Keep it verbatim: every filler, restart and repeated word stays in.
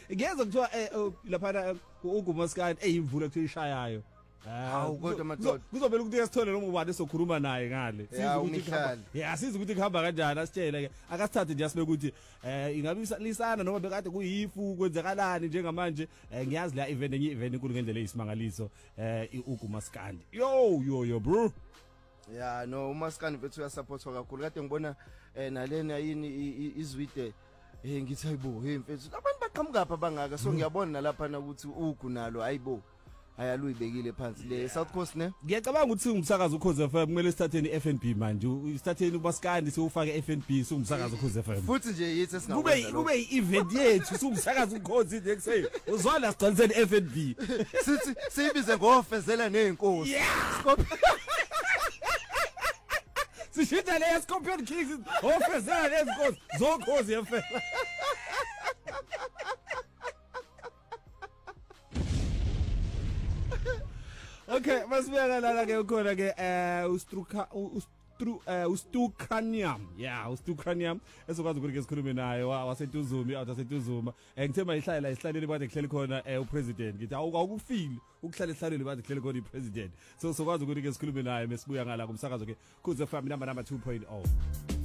ngiyeza kuthiwa eh lapha uGumaskani eyimvula ekuthiwa ishayayo. Hawu kodwa madoda kuzomela ukuthi esithole lo mubani sokhuluma naye ngale siza ukuthi yeah siza ukuthi kuhamba kanjani asitshele ke akasithathe nje asibe ukuthi eh ingabe lisana noma bekade kuyifu kwenzakalani njengamanje ngiyazi la event enye event inkulu ngendlela eyisimangaliso eh uGumaskani yo yo yo bro. Yeah no uMaskani bethu uyasupportwa kakhulu kade ngibona nalena yini izwide eh ngithi hayibo hey mfethu abantu baqhamuka apha bangaka so ngiyabona nalapha na ukuthi ugu nalo hayibo ayaluyibekile phansi le South Coast ne ngiyacabanga ukuthi umsakazo uKhoze F M kumele sithatheni F N B manje isithatheni uMaskani siufake F N B sumsakazo uKhoze F M futhi nje yithi singakwenza kube kube i-event yethu sumsakazo uKhoze nje kuseni uzwala sigcwaliseni F N B sithi siyibize ngofezela nenkosi stop sishita le Scorpion Kings ofezela lenkosi zoKhoze F M. Okay, masibeka lana ke ukhona ke eh ustruka ustru eh ustukanium. Yeah, ustukanium esokwazi ukuthi ke sikhulume naye wasetuzumi out wasetuzuma. Eh ngithema ihlala la ihlaleli bade kuhleli khona eh upresident. Ngithi awukufeel ukuhlala ihlaleli bade kuhleli khona ipresident. So sokwazi ukuthi ke sikhulume naye mesibuya ngala kumsakazo ke Khoze F M number two point oh.